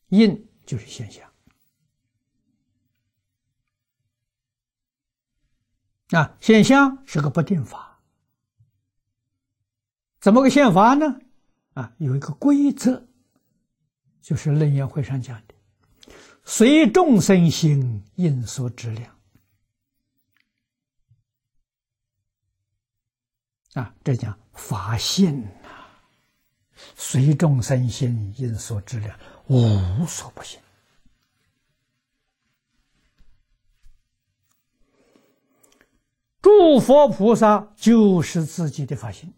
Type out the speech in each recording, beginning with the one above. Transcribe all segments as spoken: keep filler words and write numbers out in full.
因就是现象。啊，现象是个不定法，怎么个现法呢？啊，有一个规则，就是楞严会上讲的，随众生心，应所知量。啊，这讲法性啊，随众生心，应所知量，无所不行。诸佛菩萨就是自己的法性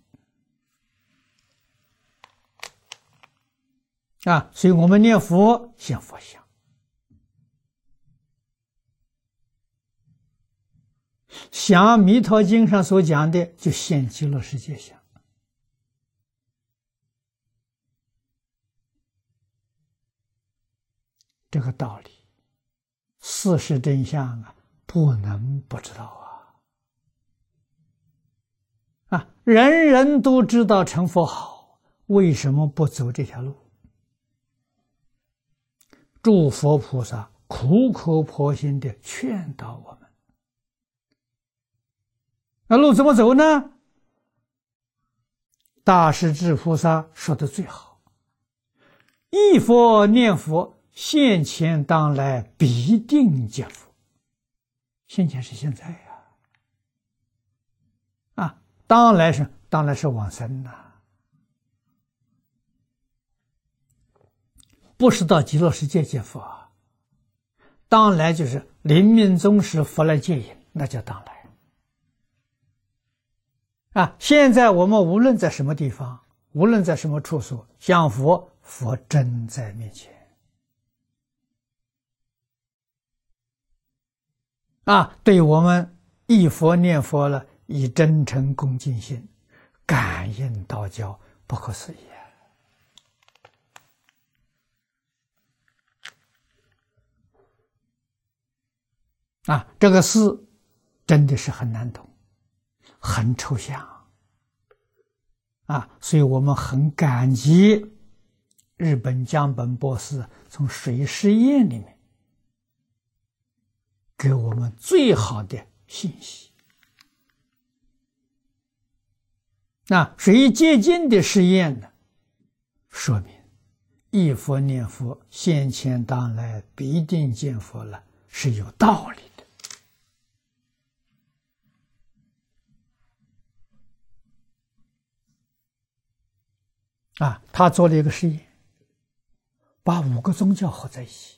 啊，所以我们念佛现佛相，像弥陀经上所讲的，就现极乐世界相。这个道理，事实真相啊，不能不知道啊。啊，人人都知道成佛好，为什么不走这条路？诸佛菩萨苦口婆心的劝导我们，那路怎么走呢？大势至菩萨说的最好：忆佛念佛，现前当来必定见佛。现前是现在呀、啊，啊，当来是当然是往生呐、啊，不是到极乐世界见佛啊。当来就是临命终时佛来接引，那叫当来。啊，现在我们无论在什么地方，无论在什么处所，向佛，佛真在面前。啊，对我们忆佛念佛了，以真诚恭敬心，感应道交，不可思议啊！啊，这个事真的是很难懂，很抽象啊，所以我们很感激日本江本博士从水实验里面给我们最好的信息。那水结晶的实验呢，说明忆佛念佛，现前当来必定见佛了，是有道理的。啊，他做了一个实验，把五个宗教合在一起。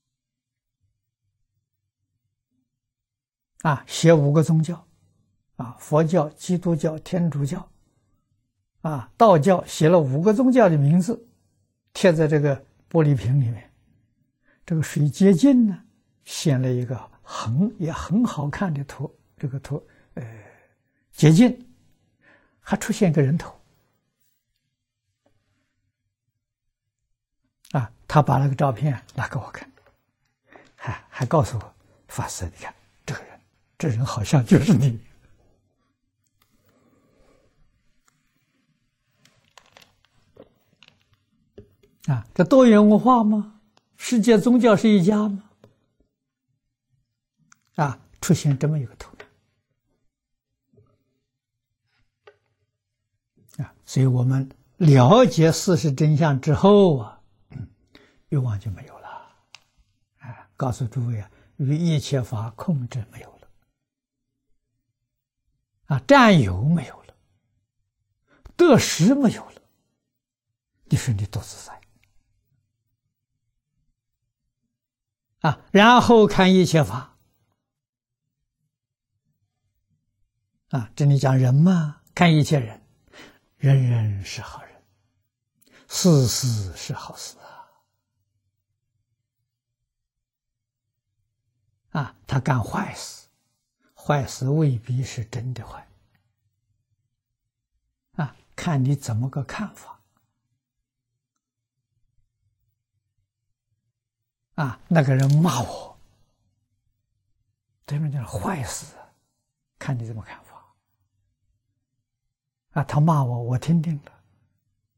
啊，写五个宗教，啊，佛教、基督教、天主教，啊，道教，写了五个宗教的名字，贴在这个玻璃瓶里面。这个水结晶呢，显了一个很也很好看的图，这个图，呃，结晶，还出现一个人头。啊，他把那个照片拿给我看，还还告诉我，法师，你看这个人，这人好像就是你。啊，这多元文化吗？世界宗教是一家吗？啊，出现这么一个图啊，所以我们了解事实真相之后啊，嗯，欲望就没有了。啊，告诉诸位啊，与一切法控制没有了，啊，占有没有了，得失没有了，你说你多自在啊！然后看一切法啊，这里讲人嘛，看一切人，人人是好人，事事是好事啊！啊，他干坏事，坏事未必是真的坏啊，看你怎么个看法。啊，那个人骂我，对面讲坏事，看你怎么看法。啊，他骂我，我听听了，